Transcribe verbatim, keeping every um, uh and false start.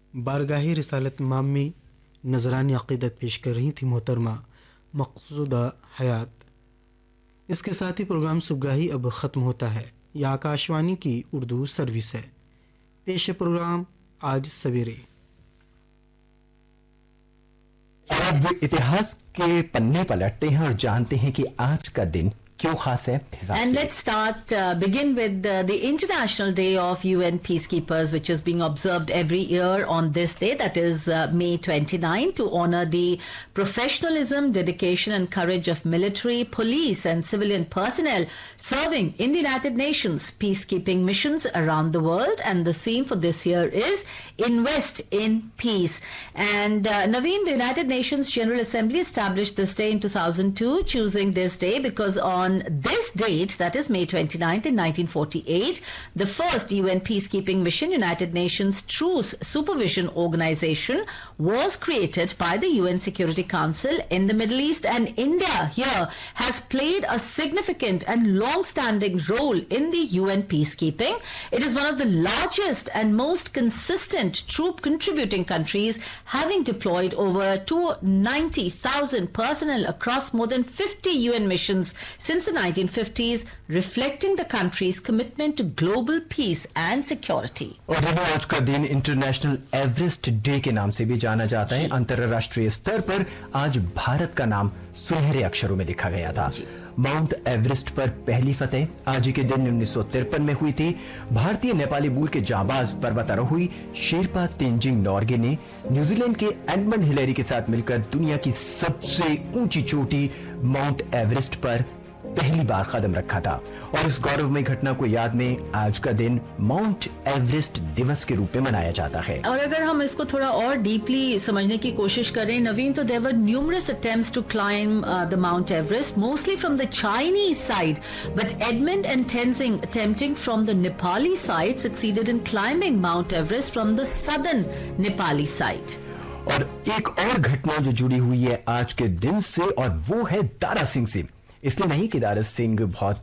बारगाही रिसालत इमाम में नजरानी अक़ीदत पेश कर रही थी मोहतरमा मक़सूदा हयात। इसके साथ ही प्रोग्राम सुबगाही अब ख़त्म होता है। यह आकाशवाणी की उर्दू सर्विस है। पेश प्रोग्राम आज सवेरे। अब इतिहास के पन्ने पलटते हैं और जानते हैं कि आज का दिन क्यों खास है। And let's start, uh, begin with uh, the International Day of U N Peacekeepers, which is being observed every year on this day, that is uh, May twenty-ninth, to honor the professionalism, dedication and courage of military, police and civilian personnel serving in the United Nations peacekeeping missions around the world. And the theme for this year is Invest in Peace. And uh, Naveen, the United Nations General Assembly established this day in two thousand two, choosing this day because on On this date, that is May twenty-ninth in nineteen forty-eight, the first U N peacekeeping mission, United Nations Truce Supervision Organization, was created by the U N Security Council in the Middle East, and India here has played a significant and long-standing role in the U N peacekeeping. It is one of the largest and most consistent troop contributing countries, having deployed over two hundred ninety thousand personnel across more than fifty U N missions since the nineteen fifties, reflecting the country's commitment to global peace and security. और आज का दिन international Everest day के नाम से भी जाना जाता है। अंतर्राष्ट्रीय स्तर पर आज भारत का नाम सुनहरे अक्षरों में लिखा गया था। माउंट एवरेस्ट पर पहली फतेह आज ही के दिन उन्नीस सौ तिरपन में हुई थी। भारतीय नेपाली मूल के जांबाज पर्वतारोही शेरपा तेंजिंग नोर्गे ने न्यूजीलैंड के एडमंड हिलेरी के साथ मिलकर दुनिया की सबसे ऊंची चोटी माउंट एवरेस्ट पर पहली बार कदम रखा था। और इस गौरवमयी घटना को याद में आज का दिन माउंट एवरेस्ट दिवस के रूप में मनाया जाता है। और अगर हम इसको थोड़ा और डीपली समझने की कोशिश करें नवीन, तो there were numerous attempts to climb the mount Everest, mostly from the Chinese side, but Edmund and Tenzing attempting from the Nepali side succeeded in climbing mount Everest from the southern Nepali side. और एक और घटना जो जुड़ी हुई है आज के दिन से, और वो है दारा सिंह से। इसलिए नहीं कि दारा सिंह बहुत